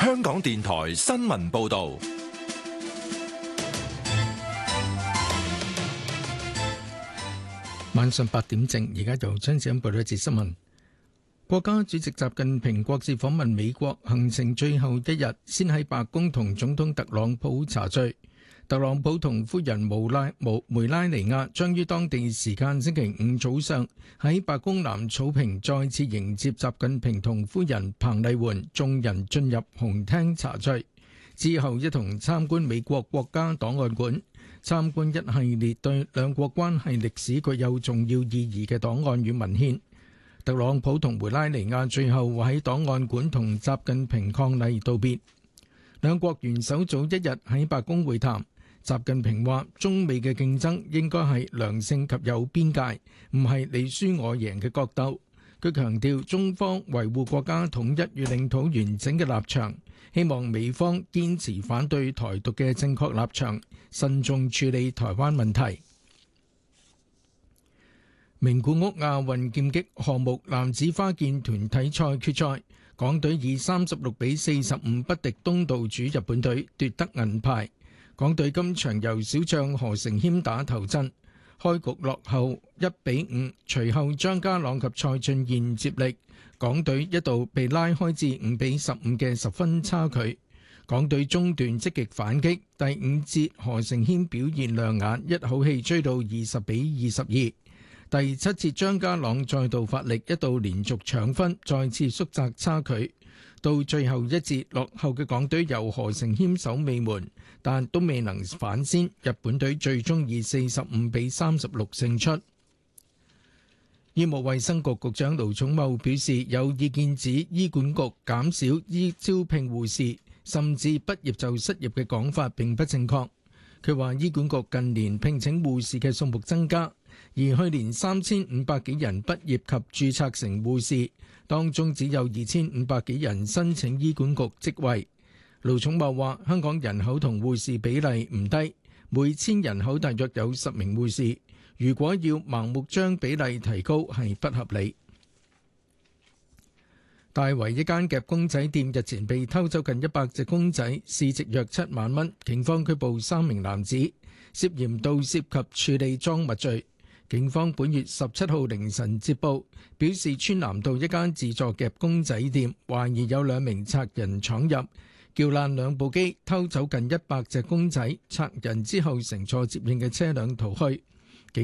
香港電台新聞報道。 晚上8點正，而家由張子欣報道一節新聞。國家主席習近平國事訪問美國行程最後一日，先喺白宮同總統特朗普茶敘。特朗普同夫人梅拉尼亞將於當地時間星期五早上喺白宮南草坪再次迎接習近平同夫人彭麗媛眾人進入紅廳茶敘，之後一同參觀美國國家檔案館，參觀一系列對兩國關係歷史具有重要意義嘅檔案與文獻。特朗普同梅拉尼亞最後會喺檔案館同習近平伉儷道別。兩國元首早一日喺白宮會談。習近平話：中美嘅競爭應該係良性及有邊界，唔係你輸我贏嘅角鬥。佢強調中方維護國家統一與領土完整嘅立場，希望美方堅持反對台獨嘅正確立場，慎重處理台灣問題。名古屋亞運劍擊項目男子花劍團體賽決賽，港隊以36-45不敵東道主日本隊，奪得銀牌。港隊今場由小將何成謙打頭陣，開局落後1-5，隨後張家朗及蔡俊彥接力，港隊一度被拉開至5-15嘅10分差距。港隊中段積極反擊，第5節何成謙表現亮眼，一口氣追到20-22。第7節張家朗再度發力，一度連續搶分，再次縮窄差距。到最後一節，落後嘅港隊由何成謙守尾門，但都未能反先。日本隊最終以45-36勝出。醫務衛生局局長盧寵茂表示，有意見指醫管局減少招聘護士，甚至畢業就失業嘅講法並不正確。佢話醫管局近年聘請護士嘅數目增加，而去年3500幾人畢業及註冊成護士，當中只有2500幾人申請醫管局職位。盧寵茂話：香港人口同護士比例唔低，每1000人口大約有10名護士。如果要盲目將比例提高係不合理。大圍一間夾公仔店日前被偷走近100隻公仔，市值約7萬蚊。警方拘捕3名男子，涉嫌盜竊及處理贓物罪。警方本月17號凌晨接報，表示川南道一間自助夾公仔店，懷疑有2名賊人闖入，撬爛2部機，偷走近100隻公仔。賊人之後乘坐接應嘅車輛逃去。